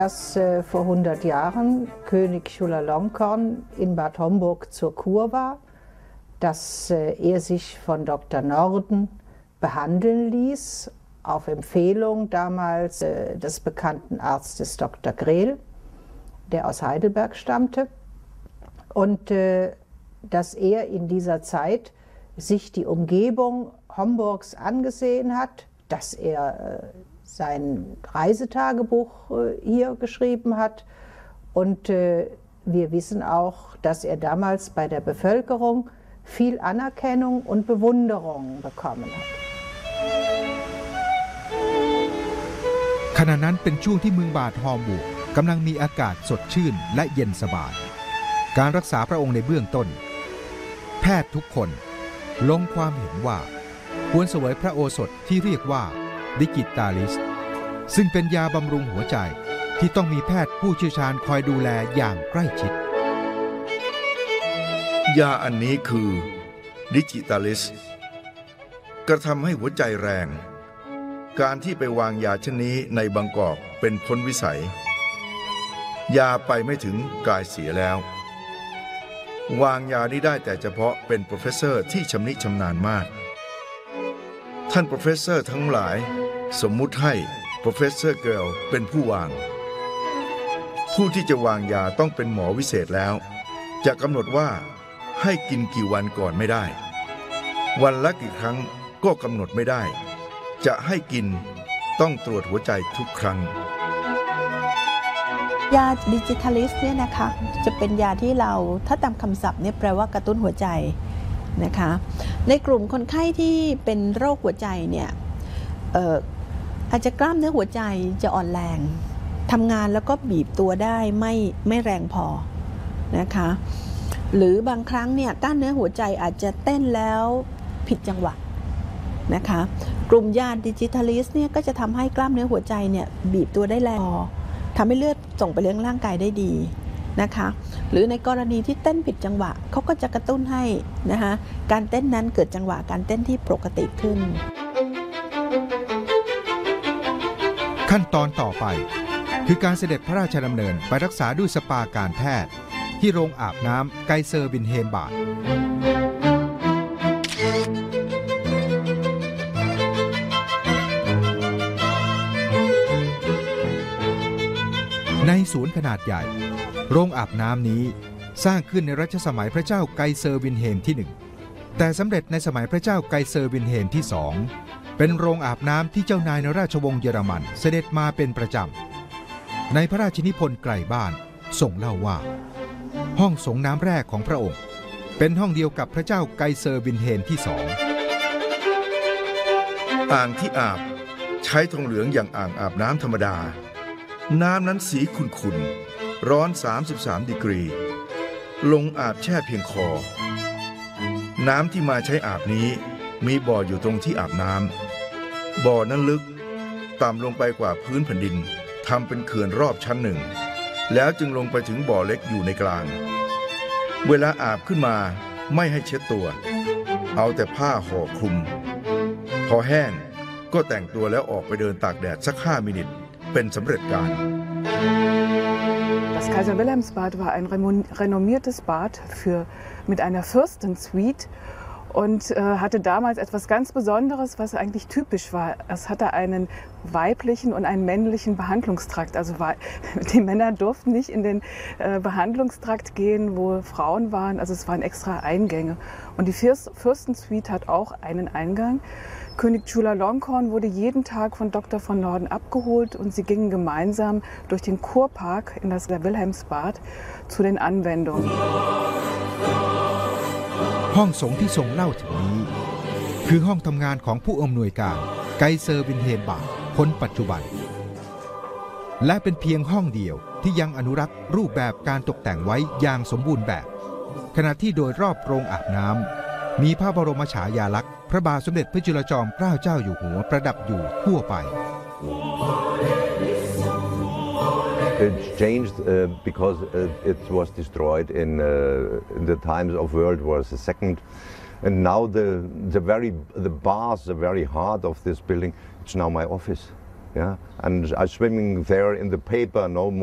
Dass vor 100 Jahren König Chulalongkorn in Bad Homburg zur Kur war, dass er sich von Dr. Norden behandeln ließ, auf Empfehlung damals des bekannten Arztes Dr. Grehl, der aus Heidelberg stammte, und dass er in dieser Zeit sich die Umgebung Homburgs angesehen hat, dass er sein Reisetagebuch hier geschrieben hat, und wir wissen auch, dass er damals bei der Bevölkerung viel Anerkennung und Bewunderung bekommen hat. ขณะนั้นเป็นช่วงที่เมืองบาดฮอมบูร์กกำลังมีอากาศสดชื่นและเย็นสบายการรักษาพระองค์ในเบื้องต้นแพทย์ทุกคนลงความเห็นว่าควรเสวยพระโอสถที่เรียกว่าดิจิตาลิสซึ่งเป็นยาบำรุงหัวใจที่ต้องมีแพทย์ผู้เชี่ยวชาญคอยดูแลอย่างใกล้ชิดยาอันนี้คือดิจิตาลิสกระทำให้หัวใจแรงการที่ไปวางยาชนี้ในบางกอกเป็นพ้นวิสัยยาไปไม่ถึงกายเสียแล้ววางยานี้ได้แต่เฉพาะเป็นโปรเฟสเซอร์ที่ชำนิชำนาญมากท่านโปรเฟสเซอร์ทั้งหลายสมมุติให้โปรเฟสเซอร์เกิร์ลเป็นผู้วางผู้ที่จะวางยาต้องเป็นหมอวิเศษแล้วจะกำหนดว่าให้กินกี่วันก่อนไม่ได้วันละกี่ครั้งก็กำหนดไม่ได้จะให้กินต้องตรวจหัวใจทุกครั้งยาดิจิทัลิสเนี่ยนะคะจะเป็นยาที่เราถ้าตามคำศัพท์เนี่ยแปลว่ากระตุ้นหัวใจนะคะในกลุ่มคนไข้ที่เป็นโรคหัวใจเนี่ยอาจจะกล้ามเนื้อหัวใจจะอ่อนแรงทำงานแล้วก็บีบตัวได้ไม่แรงพอนะคะหรือบางครั้งเนี่ยกล้ามเนื้อหัวใจอาจจะเต้นแล้วผิดจังหวะนะคะกลุ่มยาดิจิทัลิสเนี่ยก็จะทำให้กล้ามเนื้อหัวใจเนี่ยบีบตัวได้แรงพอทำให้เลือดส่งไปเลี้ยงร่างกายได้ดีนะคะหรือในกรณีที่เต้นผิดจังหวะเขาก็จะกระตุ้นให้นะคะการเต้นนั้นเกิดจังหวะการเต้นที่ปกติขึ้นขั้นตอนต่อไปคือการเสด็จพระราชดำเนินไปรักษาด้วยสปาการแพทย์ที่โรงอาบน้ำไกเซอร์วินเฮมบาดในสวนขนาดใหญ่โรงอาบน้ำนี้สร้างขึ้นในรัชสมัยพระเจ้าไกเซอร์วินเฮมที่1แต่สำเร็จในสมัยพระเจ้าไกเซอร์วินเฮมที่2เป็นโรงอาบน้ำที่เจ้านายในราชวงศ์เยอรมันเสด็จมาเป็นประจำในพระราชนิพนธ์ไกลบ้านทรงเล่าว่าห้องสงน้ำแรกของพระองค์เป็นห้องเดียวกับพระเจ้าไกเซอร์วินเฮมที่2 อ่างที่อาบใช้ทองเหลืองอย่างอ่างอาบน้ำธรรมดาน้ำนั้นสีขุ่นๆร้อน33ดีกรีลงอาบแช่เพียงคอน้ำที่มาใช้อาบนี้มีบ่ออยู่ตรงที่อาบน้ำบ่อนั้นลึกต่ำลงไปกว่าพื้นแผ่นดินทำเป็นเขื่อนรอบชั้นหนึ่งแล้วจึงลงไปถึงบ่อเล็กอยู่ในกลางเวลาอาบขึ้นมาไม่ให้เช็ดตัวเอาแต่ผ้าห่อคลุมพอแห้งก็แต่งตัวแล้วออกไปเดินตากแดดสัก5 มินิทเป็นสำเร็จการ Das Kaiser Wilhelmsbad war ein renommiertes Bad mit einer Fürstensuite und hatte damals etwas ganz Besonderes, was eigentlich typisch war. Es hatte einen weiblichen und einen männlichen Behandlungstrakt. Also die Männer durften nicht in den Behandlungstrakt gehen, wo Frauen waren. Also es waren extra Eingänge. Und die Fürstensuite hat auch einen Eingang. König Chulalongkorn wurde jeden Tag von Dr. von Norden abgeholt und sie gingen gemeinsam durch den Kurpark in das Wilhelmsbad zu den Anwendungen. ห้องสงฆ์ที่ทรงเล่าถึงนี้คือห้องทำงานของผู้อำนวยการไกเซอร์วินเฮมบาดคนปัจจุบันและเป็นเพียงห้องเดียวที่ยังอนุรักษ์รูปแบบการตกแต่งไว้อย่างสมบูรณ์แบบขณะที่โดยรอบโรงอาบน้ำมีพระบรมฉายาลักษณ์พระบาทสมเด็จพระจุลจอมเกล้าเจ้าอยู่หัวประดับอยู่ทั่วไป It changed because it was destroyed in the times of World War II, and now the very heart of this building, it's now my office. Yeah, and I'm swimming there in the paper, no